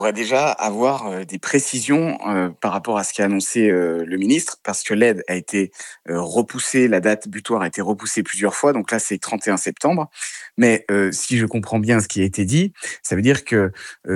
Pourrait déjà avoir, des précisions, par rapport à ce qu'a annoncé, le ministre, parce que l'aide a été, repoussée, la date butoir a été repoussée plusieurs fois, donc là, c'est 31 septembre. Mais, si je comprends bien ce qui a été dit, ça veut dire que,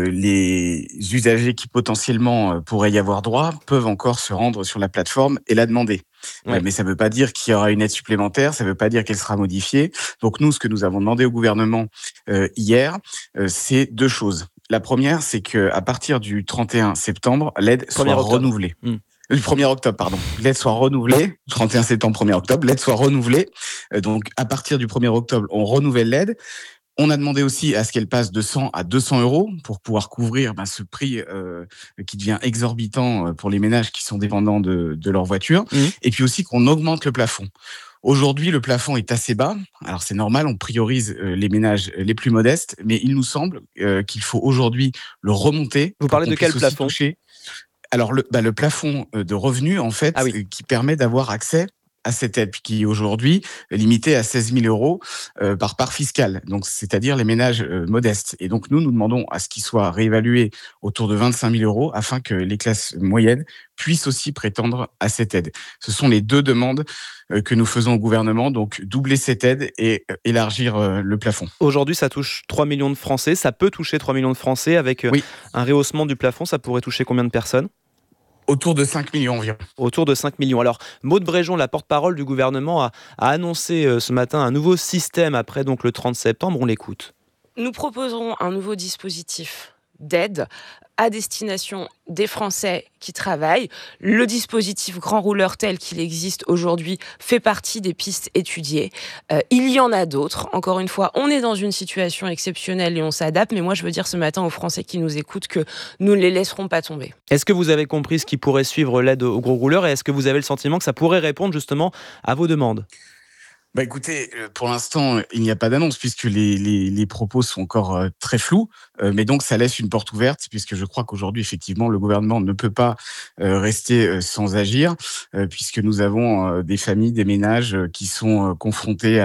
les usagers qui potentiellement, pourraient y avoir droit, peuvent encore se rendre sur la plateforme et la demander. Ouais. Mais ça ne veut pas dire qu'il y aura une aide supplémentaire, ça ne veut pas dire qu'elle sera modifiée. Donc nous, ce que nous avons demandé au gouvernement, hier, c'est 2 choses. La première, c'est qu'à partir du 31 septembre, l'aide 1er soit octobre. renouvelée. Mmh. Le 1er octobre, pardon. L'aide soit renouvelée, 31 septembre, 1er octobre, l'aide soit renouvelée. Donc à partir du 1er octobre, on renouvelle l'aide. On a demandé aussi à ce qu'elle passe de 100 à 200 € pour pouvoir couvrir, ce prix, qui devient exorbitant, pour les ménages qui sont dépendants de leur voiture, Mmh. et puis aussi qu'on augmente le plafond. Aujourd'hui, le plafond est assez bas. Alors c'est normal, on priorise, les ménages les plus modestes, mais il nous semble, qu'il faut aujourd'hui le remonter Vous pour parlez qu'on de quel puisse aussi plafond? toucher. Alors le plafond, de revenus en Ah fait, oui. qui permet d'avoir accès à cette aide, qui est aujourd'hui limitée à 16 000 € par part fiscale, donc c'est-à-dire les ménages, modestes, et donc nous demandons à ce qu'il soit réévalué autour de 25 000 € afin que les classes moyennes puissent aussi prétendre à cette aide. Ce sont les 2 demandes, que nous faisons au gouvernement, donc doubler cette aide et élargir, le plafond. Aujourd'hui, ça touche 3 millions de Français. Ça peut toucher 3 millions de Français avec, Oui, un rehaussement du plafond. Ça pourrait toucher combien de personnes? autour de 5 millions environ. Autour de 5 millions. Alors, Maud Bréjon, la porte-parole du gouvernement, a annoncé ce matin un nouveau système après donc, le 30 septembre. On l'écoute. Nous proposerons un nouveau dispositif d'aide à destination des Français qui travaillent. Le dispositif grand rouleur tel qu'il existe aujourd'hui fait partie des pistes étudiées. Il y en a d'autres. Encore une fois, on est dans une situation exceptionnelle et on s'adapte. Mais moi, je veux dire ce matin aux Français qui nous écoutent que nous ne les laisserons pas tomber. Est-ce que vous avez compris ce qui pourrait suivre l'aide aux gros rouleurs et est-ce que vous avez le sentiment que ça pourrait répondre justement à vos demandes? Écoutez, pour l'instant, il n'y a pas d'annonce puisque les propos sont encore, très flous, mais donc ça laisse une porte ouverte puisque je crois qu'aujourd'hui, effectivement, le gouvernement ne peut pas, rester, sans agir, puisque nous avons, des familles, des ménages, qui sont, confrontés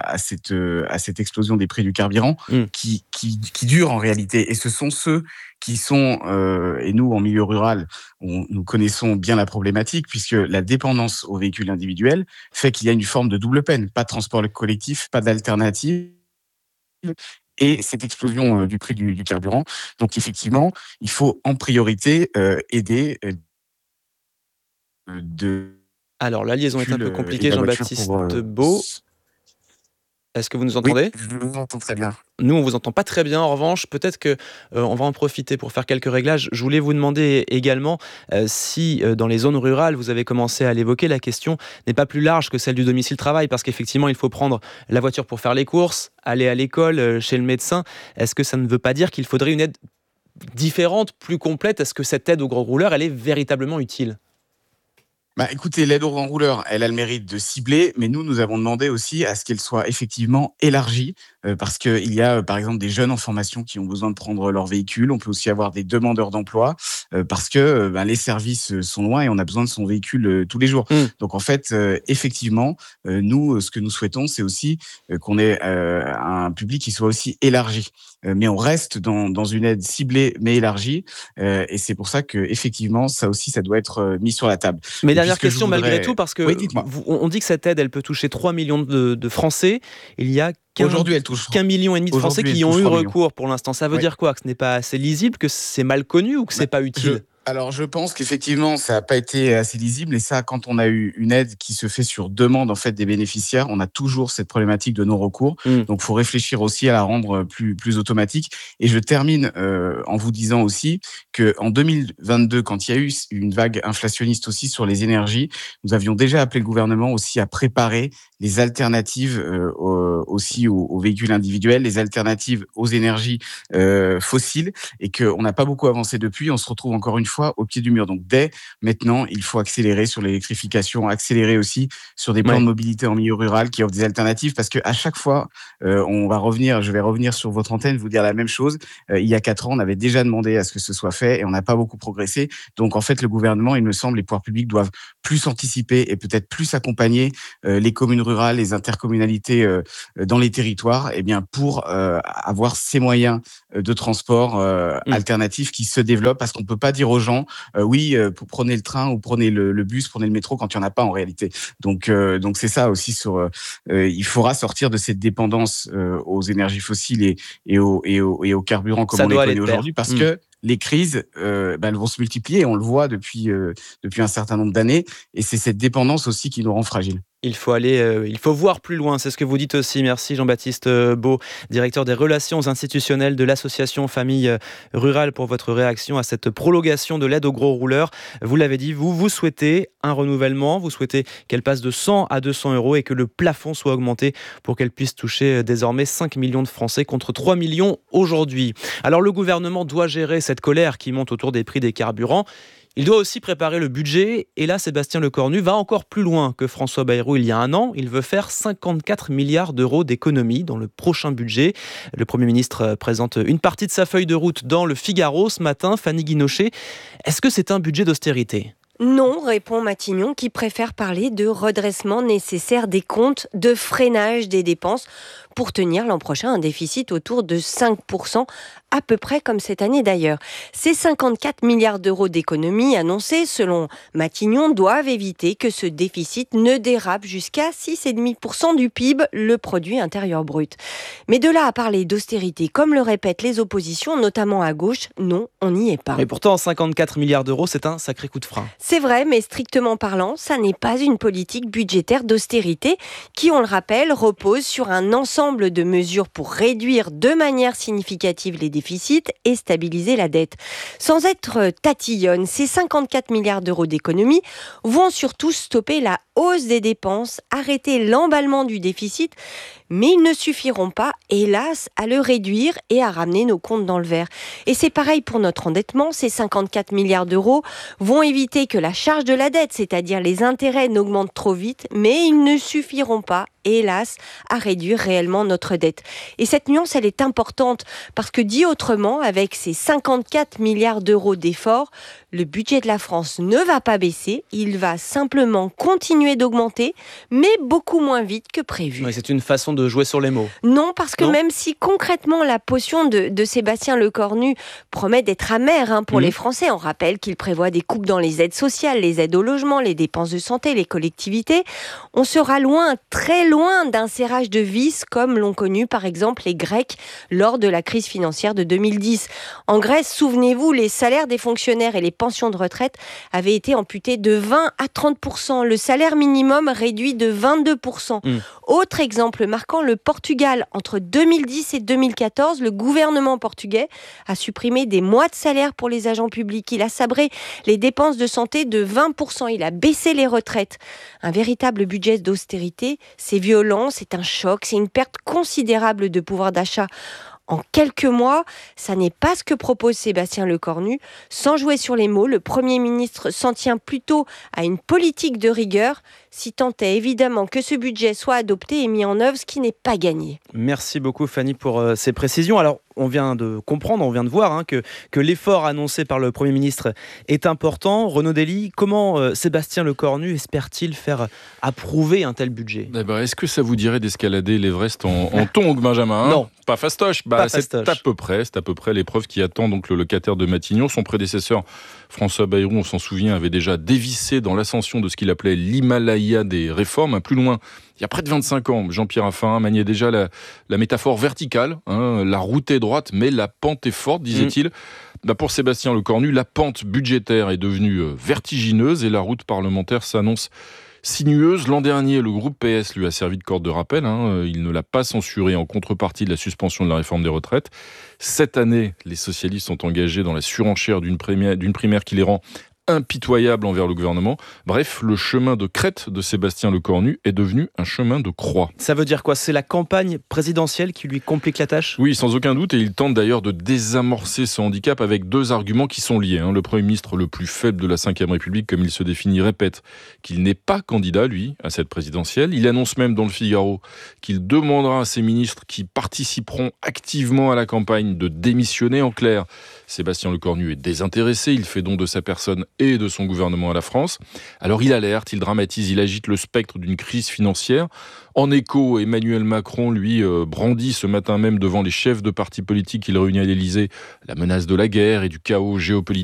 à cette explosion des prix du carburant Mmh. qui dure en réalité, et ce sont ceux qui sont, et nous en milieu rural, nous connaissons bien la problématique puisque la dépendance aux véhicules individuels fait qu'il y a une forme de double peine. Pas de transport collectif, pas d'alternative, et cette explosion, du prix du carburant. Donc effectivement, il faut en priorité, aider, de Alors, la liaison est un peu et compliquée, la voiture pour, Jean-Baptiste Beau. Est-ce que vous nous oui, entendez? je vous entends très bien. Nous, on vous entend pas très bien. En revanche, peut-être que, on va en profiter pour faire quelques réglages. Je voulais vous demander également, si, dans les zones rurales, vous avez commencé à l'évoquer, la question n'est pas plus large que celle du domicile-travail. Parce qu'effectivement, il faut prendre la voiture pour faire les courses, aller à l'école, chez le médecin. Est-ce que ça ne veut pas dire qu'il faudrait une aide différente, plus complète? Est-ce que cette aide aux gros rouleurs, elle est véritablement utile? Écoutez, l'aide aux grands rouleurs, elle a le mérite de cibler, mais nous avons demandé aussi à ce qu'elle soit effectivement élargie, parce qu'il y a, par exemple, des jeunes en formation qui ont besoin de prendre leur véhicule. On peut aussi avoir des demandeurs d'emploi, parce que, les services, sont loin et on a besoin de son véhicule, tous les jours. Mmh. Donc en fait, effectivement, nous, ce que nous souhaitons, c'est aussi, qu'on ait, un public qui soit aussi élargi. Mais on reste dans une aide ciblée mais élargie, et c'est pour ça qu'effectivement, ça aussi, ça doit être, mis sur la table. Mais Et puis dernière ce que je question malgré tout, voudrais. parce Oui, que dites-moi. on dit que cette aide, elle peut toucher 3 millions de Français. Il y a Aujourd'hui, elle touche qu'un million et demi de Français aujourd'hui, elle qui y ont touche eu 3 millions. recours pour l'instant. Ça veut Oui. dire quoi? Que ce n'est pas assez lisible, que c'est mal connu ou que c'est pas Je utile? alors je pense qu'effectivement, ça a pas été assez lisible, et ça, quand on a eu une aide qui se fait sur demande, en fait, des bénéficiaires, on a toujours cette problématique de non-recours. Mmh. Donc faut réfléchir aussi à la rendre, plus automatique, et je termine, en vous disant aussi qu'en 2022, quand il y a eu une vague inflationniste aussi sur les énergies, nous avions déjà appelé le gouvernement aussi à préparer les alternatives, aux véhicules individuels, les alternatives aux énergies, fossiles, et qu'on n'a pas beaucoup avancé depuis. On se retrouve encore une fois au pied du mur. Donc dès maintenant, il faut accélérer sur l'électrification, accélérer aussi sur des plans de Ouais. mobilité en milieu rural qui offrent des alternatives, parce qu'à chaque fois, je vais revenir sur votre antenne, vous dire la même chose. Il y a 4 ans, on avait déjà demandé à ce que ce soit fait et on n'a pas beaucoup progressé. Donc en fait, le gouvernement, il me semble, les pouvoirs publics doivent plus anticiper et peut-être plus accompagner, les communautés rurales, les intercommunalités dans les territoires, eh bien pour avoir ces moyens de transport alternatifs qui se développent, parce qu'on peut pas dire aux gens oui, prenez le train ou prenez le bus, prenez le métro quand il y en a pas en réalité. Donc c'est ça aussi il faudra sortir de cette dépendance aux énergies fossiles et aux carburants comme Ça on les doit connaît aller de pair. aujourd'hui, parce que les crises, elles vont se multiplier. On le voit depuis un certain nombre d'années, et c'est cette dépendance aussi qui nous rend fragiles. Il faut voir plus loin, c'est ce que vous dites aussi. Merci Jean-Baptiste Beau, directeur des relations institutionnelles de l'association Famille Rurale, pour votre réaction à cette prolongation de l'aide aux gros rouleurs. Vous l'avez dit, vous souhaitez un renouvellement, vous souhaitez qu'elle passe de 100 à 200 euros et que le plafond soit augmenté pour qu'elle puisse toucher désormais 5 millions de Français contre 3 millions aujourd'hui. Alors le gouvernement doit gérer cette colère qui monte autour des prix des carburants. Il doit aussi préparer le budget, et là, Sébastien Lecornu va encore plus loin que François Bayrou il y a un an. Il veut faire 54 milliards d'euros d'économies dans le prochain budget. Le Premier ministre présente une partie de sa feuille de route dans le Figaro ce matin. Fanny Guinochet, est-ce que c'est un budget d'austérité ? Non, répond Matignon, qui préfère parler de redressement nécessaire des comptes, de freinage des dépenses pour tenir l'an prochain un déficit autour de 5%, à peu près comme cette année d'ailleurs. Ces 54 milliards d'euros d'économies annoncées, selon Matignon, doivent éviter que ce déficit ne dérape jusqu'à 6,5% du PIB, le produit intérieur brut. Mais de là à parler d'austérité, comme le répètent les oppositions, notamment à gauche, non, on n'y est pas. Et pourtant, 54 milliards d'euros, c'est un sacré coup de frein. C'est vrai, mais strictement parlant, ça n'est pas une politique budgétaire d'austérité qui, on le rappelle, repose sur un ensemble de mesures pour réduire de manière significative les déficits et stabiliser la dette. Sans être tatillonne, ces 54 milliards d'euros d'économies vont surtout stopper la hausse des dépenses, arrêter l'emballement du déficit, mais ils ne suffiront pas, hélas, à le réduire et à ramener nos comptes dans le vert. Et c'est pareil pour notre endettement. Ces 54 milliards d'euros vont éviter que la charge de la dette, c'est-à-dire les intérêts, n'augmente trop vite, mais ils ne suffiront pas, hélas, à réduire réellement notre dette. Et cette nuance, elle est importante, parce que dit autrement, avec ces 54 milliards d'euros d'efforts, le budget de la France ne va pas baisser, il va simplement continuer d'augmenter, mais beaucoup moins vite que prévu. Oui, c'est une façon de jouer sur les mots. Non, parce que même si concrètement la potion de Sébastien Lecornu promet d'être amère pour les Français, on rappelle qu'il prévoit des coupes dans les aides sociales, les aides au logement, les dépenses de santé, les collectivités, on sera loin, très loin d'un serrage de vis comme l'ont connu par exemple les Grecs lors de la crise financière de 2010. En Grèce, souvenez-vous, les salaires des fonctionnaires et les pensions de retraite avaient été amputés de 20 à 30%, le salaire minimum réduit de 22%. Autre exemple marquant, le Portugal. Entre 2010 et 2014, le gouvernement portugais a supprimé des mois de salaire pour les agents publics. Il a sabré les dépenses de santé de 20%. Il a baissé les retraites. Un véritable budget d'austérité, c'est violent, c'est un choc, c'est une perte considérable de pouvoir d'achat. En quelques mois, ça n'est pas ce que propose Sébastien Lecornu. Sans jouer sur les mots, le Premier ministre s'en tient plutôt à une politique de rigueur, si tant est évidemment que ce budget soit adopté et mis en œuvre, ce qui n'est pas gagné. Merci beaucoup Fanny pour ces précisions. Alors, on vient de comprendre, on vient de voir que l'effort annoncé par le Premier ministre est important. Renaud Dely, comment Sébastien Lecornu espère-t-il faire approuver un tel budget ? Est-ce que ça vous dirait d'escalader l'Everest en tongs, Benjamin ? Non. Pas fastoche. C'est à peu près l'épreuve qui attend donc le locataire de Matignon. Son prédécesseur, François Bayrou, on s'en souvient, avait déjà dévissé dans l'ascension de ce qu'il appelait l'Himalaya des réformes. Plus loin, il y a près de 25 ans, Jean-Pierre Raffarin maniait déjà la métaphore verticale. La route est droite, mais la pente est forte, disait-il. Pour Sébastien Lecornu, la pente budgétaire est devenue vertigineuse et la route parlementaire s'annonce sinueuse. L'an dernier, le groupe PS lui a servi de corde de rappel. Il ne l'a pas censuré en contrepartie de la suspension de la réforme des retraites. Cette année, les socialistes sont engagés dans la surenchère d'une primaire qui les rend impitoyable envers le gouvernement. Bref, le chemin de crête de Sébastien Lecornu est devenu un chemin de croix. Ça veut dire quoi ? C'est la campagne présidentielle qui lui complique la tâche ? Oui, sans aucun doute, et il tente d'ailleurs de désamorcer ce handicap avec deux arguments qui sont liés. Le Premier ministre le plus faible de la Ve République, comme il se définit, répète qu'il n'est pas candidat, lui, à cette présidentielle. Il annonce même dans le Figaro qu'il demandera à ses ministres qui participeront activement à la campagne de démissionner. En clair, Sébastien Lecornu est désintéressé, il fait don de sa personne et de son gouvernement à la France. Alors il alerte, il dramatise, il agite le spectre d'une crise financière. En écho, Emmanuel Macron, lui, brandit ce matin même devant les chefs de partis politiques qu'il réunit à l'Élysée la menace de la guerre et du chaos géopolitique